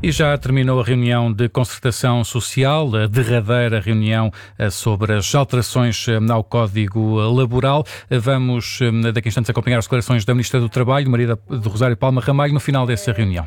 E já terminou a reunião de concertação social, a derradeira reunião sobre as alterações ao Código Laboral. Vamos, daqui a instantes, acompanhar as declarações da Ministra do Trabalho, Maria do Rosário Palma Ramalho, no final dessa reunião.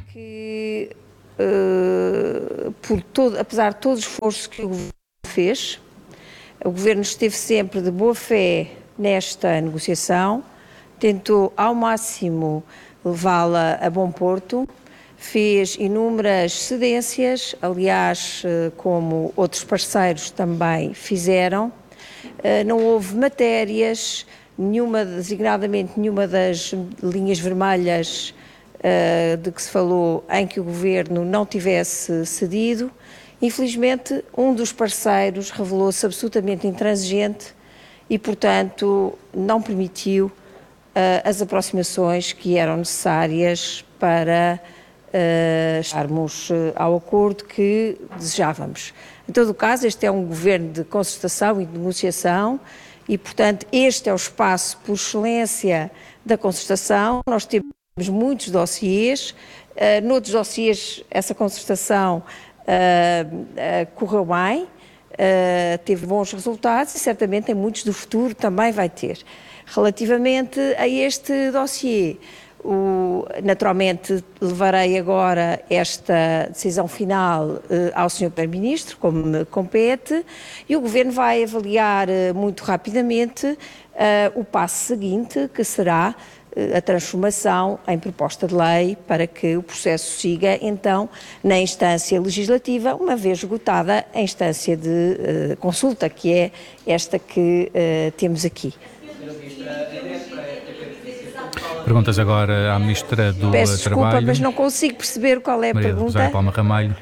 Apesar de todo o esforço que o Governo fez, o Governo esteve sempre de boa fé nesta negociação, tentou ao máximo levá-la a bom porto, fez inúmeras cedências, aliás, como outros parceiros também fizeram. Não houve matérias, designadamente nenhuma das linhas vermelhas de que se falou em que o Governo não tivesse cedido. Infelizmente, um dos parceiros revelou-se absolutamente intransigente e, portanto, não permitiu as aproximações que eram necessárias para chegarmos ao acordo que desejávamos. Em todo o caso, este é um governo de concertação e de negociação e, portanto, este é o espaço por excelência da concertação. Nós temos muitos dossiês, noutros dossiês essa concertação correu bem, teve bons resultados e certamente em muitos do futuro também vai ter. Relativamente a este dossiê, naturalmente levarei agora esta decisão final ao Sr. Primeiro-Ministro, como me compete, e o Governo vai avaliar muito rapidamente o passo seguinte, que será a transformação em proposta de lei para que o processo siga, então, na instância legislativa, uma vez esgotada a instância de consulta, que é esta que temos aqui. Perguntas agora à Ministra do Peço desculpa, Trabalho. mas não consigo perceber qual é a Maria do pergunta. Rosário Palma Ramalho.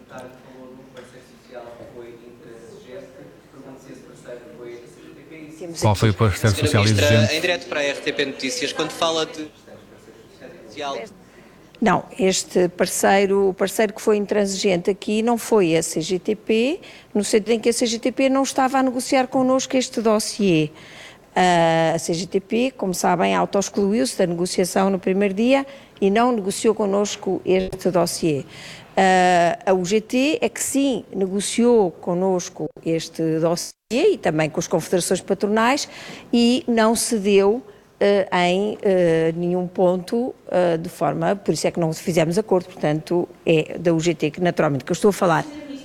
Qual foi o parceiro social exigente? Em direto para a RTP Notícias, quando fala de social... Não, o parceiro que foi intransigente aqui não foi a CGTP, no sentido em que a CGTP não estava a negociar connosco este dossiê. A CGTP, como sabem, autoexcluiu-se da negociação no primeiro dia e não negociou connosco este dossiê. A UGT é que sim, negociou connosco este dossiê e também com as confederações patronais e não cedeu em nenhum ponto de forma, por isso é que não fizemos acordo, portanto é da UGT que naturalmente que eu estou a falar.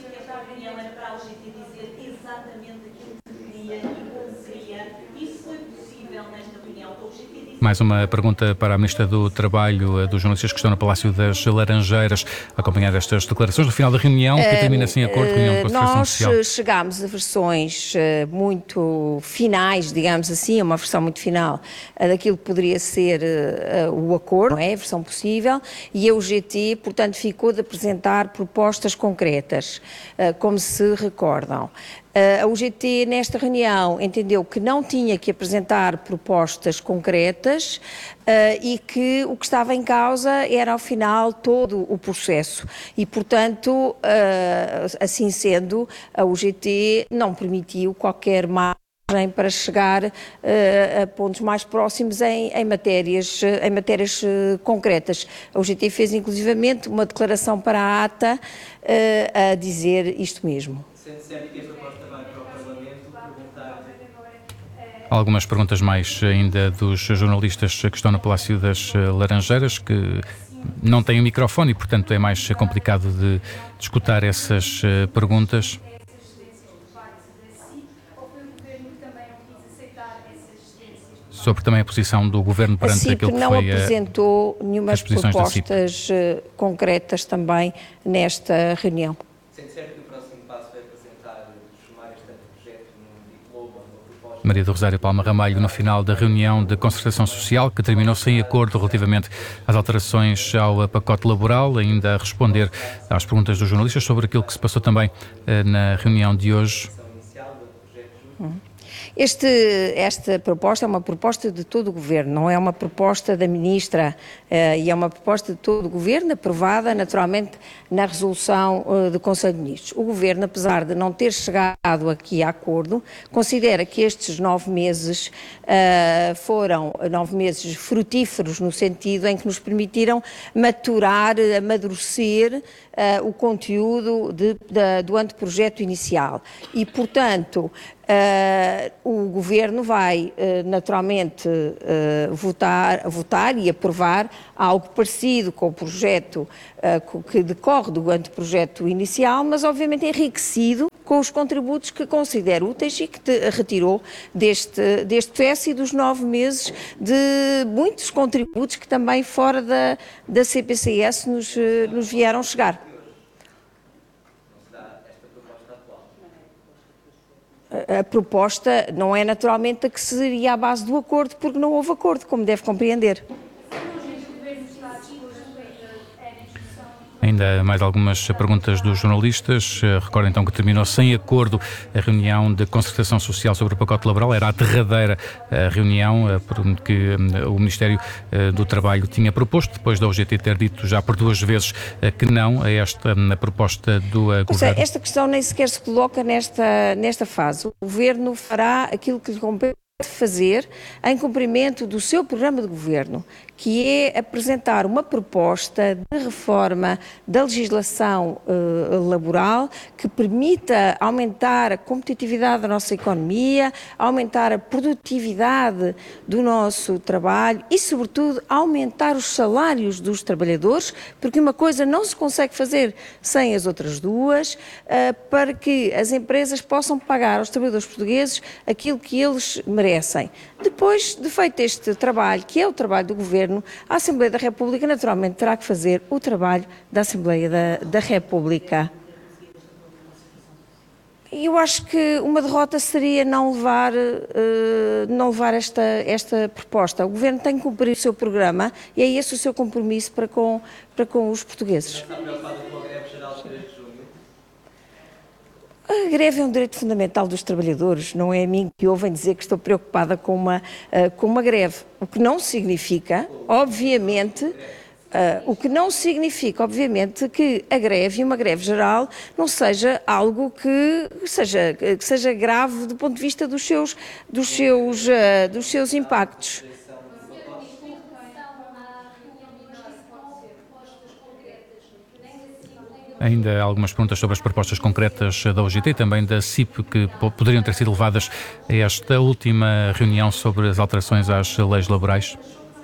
Mais uma pergunta para a Ministra do Trabalho, dos jornalistas que estão no Palácio das Laranjeiras, a acompanhar estas declarações. No final da reunião, que termina sem acordo, reunião de concertação social. Nós chegámos a versões muito finais, digamos assim, uma versão muito final daquilo que poderia ser o acordo, não é? A versão possível, e a UGT, portanto, ficou de apresentar propostas concretas, como se recordam. A UGT, nesta reunião, entendeu que não tinha que apresentar propostas concretas e que o que estava em causa era, ao final, todo o processo. E, portanto, assim sendo, a UGT não permitiu qualquer margem para chegar a pontos mais próximos em matérias concretas. A UGT fez, inclusivamente, uma declaração para a ATA a dizer isto mesmo. Algumas perguntas mais ainda dos jornalistas que estão no Palácio das Laranjeiras, que não têm o microfone e, portanto, é mais complicado de escutar essas perguntas. Sobre também a posição do Governo perante aquilo que não foi apresentou nenhumas propostas concretas também nesta reunião. Maria do Rosário Palma Ramalho, no final da reunião de concertação social, que terminou sem acordo relativamente às alterações ao pacote laboral, ainda a responder às perguntas dos jornalistas sobre aquilo que se passou também na reunião de hoje. Esta proposta é uma proposta de todo o Governo, não é uma proposta da Ministra, e é uma proposta de todo o Governo, aprovada naturalmente na resolução do Conselho de Ministros. O Governo, apesar de não ter chegado aqui a acordo, considera que estes 9 meses foram 9 meses frutíferos, no sentido em que nos permitiram maturar, amadurecer o conteúdo do anteprojeto inicial. E, portanto, o Governo vai naturalmente votar e aprovar algo parecido com o projeto que decorre do anteprojeto inicial, mas obviamente enriquecido com os contributos que considera úteis e que retirou deste processo e dos 9 meses de muitos contributos que também fora da CPCS nos vieram chegar. A proposta não é naturalmente a que seria à base do acordo, porque não houve acordo, como deve compreender. Ainda mais algumas perguntas dos jornalistas. Recordo então que terminou sem acordo a reunião de concertação social sobre o pacote laboral. Era a derradeira reunião que o Ministério do Trabalho tinha proposto, depois da UGT ter dito já por 2 vezes que não a esta proposta do Governo. Esta questão nem sequer se coloca nesta fase. O Governo fará aquilo que lhe compete fazer em cumprimento do seu programa de governo, que é apresentar uma proposta de reforma da legislação laboral que permita aumentar a competitividade da nossa economia, aumentar a produtividade do nosso trabalho e, sobretudo, aumentar os salários dos trabalhadores, porque uma coisa não se consegue fazer sem as outras duas, para que as empresas possam pagar aos trabalhadores portugueses aquilo que eles merecem. Depois de feito este trabalho, que é o trabalho do Governo, a Assembleia da República naturalmente terá que fazer o trabalho da Assembleia da República. Eu acho que uma derrota seria não levar esta proposta. O Governo tem que cumprir o seu programa e é esse o seu compromisso para com os portugueses. A greve é um direito fundamental dos trabalhadores, não é a mim que ouvem dizer que estou preocupada com uma greve. O que não significa, obviamente, que a greve e uma greve geral não seja algo que seja grave do ponto de vista dos seus impactos. Ainda algumas perguntas sobre as propostas concretas da UGT e também da CIP que poderiam ter sido levadas a esta última reunião sobre as alterações às leis laborais.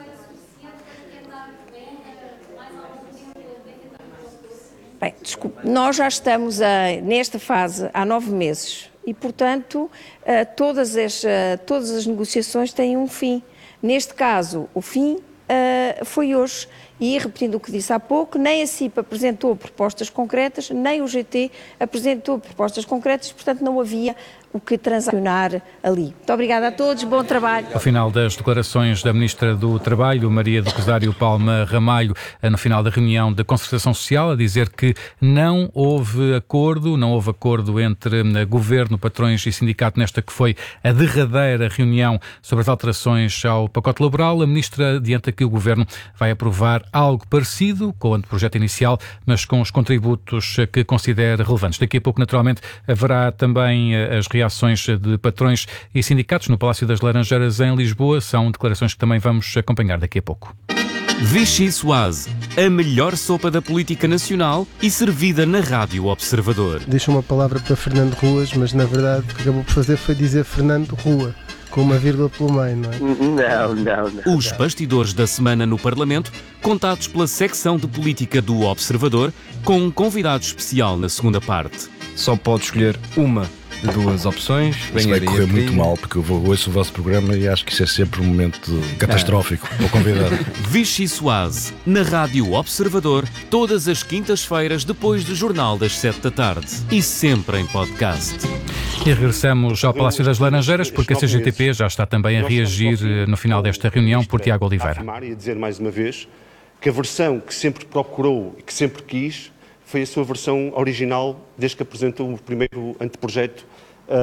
Bem, desculpe, nós já estamos nesta fase há 9 meses e, portanto, todas as negociações têm um fim. Neste caso, o fim foi hoje. E, repetindo o que disse há pouco, nem a CIP apresentou propostas concretas, nem o GT apresentou propostas concretas, portanto não havia o que transacionar ali. Muito obrigada a todos, bom trabalho. Ao final das declarações da Ministra do Trabalho, Maria do Rosário Palma Ramalho, no final da reunião da Concertação Social, a dizer que não houve acordo entre Governo, patrões e sindicato nesta que foi a derradeira reunião sobre as alterações ao pacote laboral. A Ministra adianta que o Governo vai aprovar algo parecido com o anteprojeto inicial, mas com os contributos que considera relevantes. Daqui a pouco, naturalmente, haverá também as reações de patrões e sindicatos no Palácio das Laranjeiras em Lisboa. São declarações que também vamos acompanhar daqui a pouco. Vichy Soase, a melhor sopa da política nacional e servida na Rádio Observador. Deixa uma palavra para Fernando Ruas, mas na verdade o que acabou por fazer foi dizer Fernando Rua, com uma vírgula pelo meio, não é? Não. Os bastidores da semana no Parlamento, contados pela secção de política do Observador, com um convidado especial na segunda parte. Só pode escolher uma de 2 opções. Isso vai correr muito mal, porque eu ouço o vosso programa e acho que isso é sempre um momento catastrófico para o convidado. Vichy Soase, na Rádio Observador, todas as quintas-feiras depois do Jornal das 7 da tarde e sempre em podcast. E regressamos ao Palácio das Laranjeiras, porque a CGTP já está também a reagir no final desta reunião por Tiago Oliveira. E dizer mais uma vez que a versão que sempre procurou e que sempre quis foi a sua versão original desde que apresentou o primeiro anteprojeto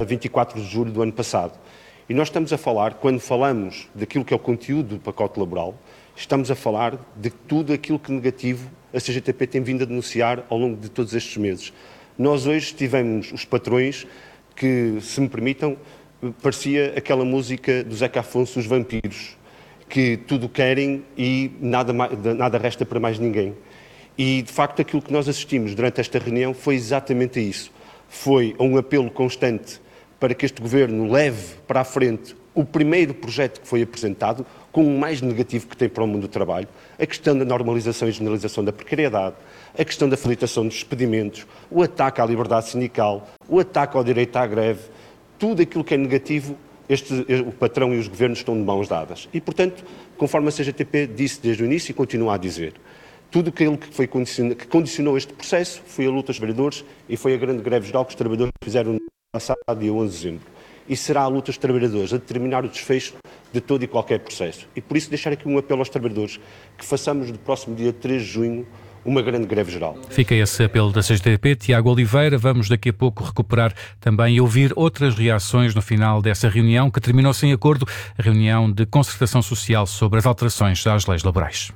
a 24 de julho do ano passado. E nós estamos a falar, quando falamos daquilo que é o conteúdo do pacote laboral, estamos a falar de tudo aquilo que negativo a CGTP tem vindo a denunciar ao longo de todos estes meses. Nós hoje tivemos os patrões que, se me permitam, parecia aquela música do Zeca Afonso, Os Vampiros, que tudo querem e nada resta para mais ninguém. E, de facto, aquilo que nós assistimos durante esta reunião foi exatamente a isso. Foi a um apelo constante para que este Governo leve para a frente o primeiro projeto que foi apresentado, com o mais negativo que tem para o mundo do trabalho, a questão da normalização e generalização da precariedade, a questão da facilitação dos despedimentos, o ataque à liberdade sindical, o ataque ao direito à greve, tudo aquilo que é negativo, o patrão e os governos estão de mãos dadas. E, portanto, conforme a CGTP disse desde o início e continua a dizer, tudo aquilo que condicionou este processo foi a luta dos trabalhadores e foi a grande greve geral que os trabalhadores fizeram no passado dia 11 de dezembro. E será a luta dos trabalhadores a determinar o desfecho de todo e qualquer processo. E por isso deixar aqui um apelo aos trabalhadores que façamos no próximo dia 3 de junho uma grande greve geral. Fica esse apelo da CGTP. Tiago Oliveira, vamos daqui a pouco recuperar também e ouvir outras reações no final dessa reunião que terminou sem acordo, a reunião de concertação social sobre as alterações às leis laborais.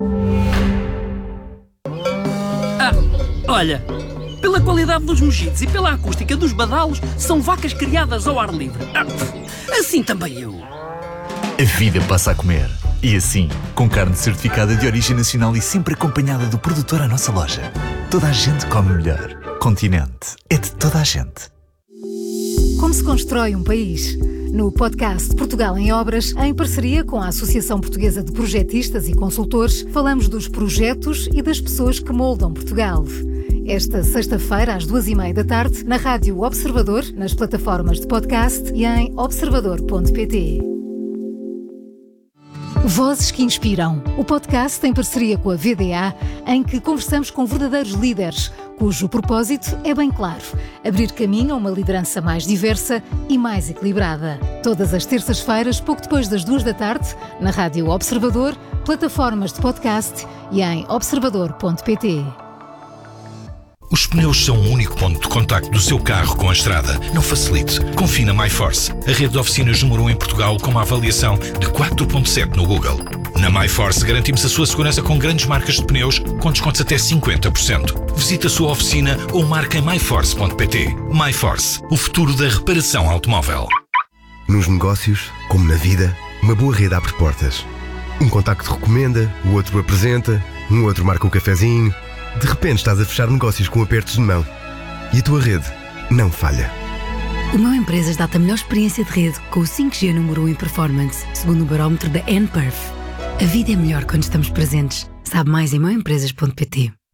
Olha, pela qualidade dos mejidos e pela acústica dos badalos, são vacas criadas ao ar livre. Assim também eu. A vida passa a comer. E assim, com carne certificada de origem nacional e sempre acompanhada do produtor à nossa loja. Toda a gente come melhor. Continente é de toda a gente. Como se constrói um país? No podcast Portugal em Obras, em parceria com a Associação Portuguesa de Projetistas e Consultores, falamos dos projetos e das pessoas que moldam Portugal. Esta sexta-feira, às 2h30 da tarde, na Rádio Observador, nas plataformas de podcast e em observador.pt. Vozes que Inspiram, o podcast em parceria com a VDA, em que conversamos com verdadeiros líderes, cujo propósito é bem claro: abrir caminho a uma liderança mais diversa e mais equilibrada. Todas as terças-feiras, pouco depois das 2 da tarde, na Rádio Observador, plataformas de podcast e em observador.pt. Os pneus são o único ponto de contacto do seu carro com a estrada. Não facilite. Confie na MyForce, a rede de oficinas número 1 em Portugal com uma avaliação de 4.7 no Google. Na MyForce garantimos a sua segurança com grandes marcas de pneus com descontos até 50%. Visite a sua oficina ou marque em myforce.pt. MyForce, o futuro da reparação automóvel. Nos negócios, como na vida, uma boa rede abre portas. Um contacto recomenda, o outro apresenta, um outro marca um cafezinho. De repente estás a fechar negócios com apertos de mão. E a tua rede não falha. O Meu Empresas dá-te a melhor experiência de rede com o 5G número 1 em performance, segundo o barómetro da nPerf. A vida é melhor quando estamos presentes. Sabe mais em meuempresas.pt.